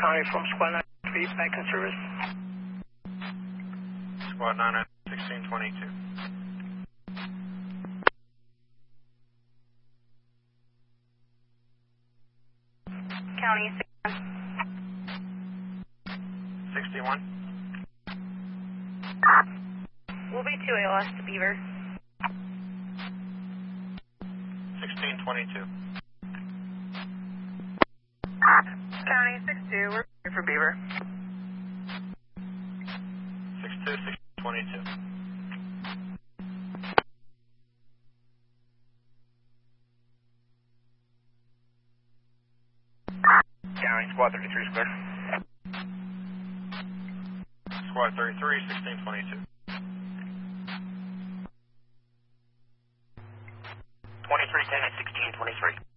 County from Squad 93, back in service. Squad 9 1622. County 61. We'll be 2 ALS to Beaver. 1622. County 62, we're ready for Beaver. 62 1622. County, Squad 33 clear. Squad 33 1622. 2310 at 1623.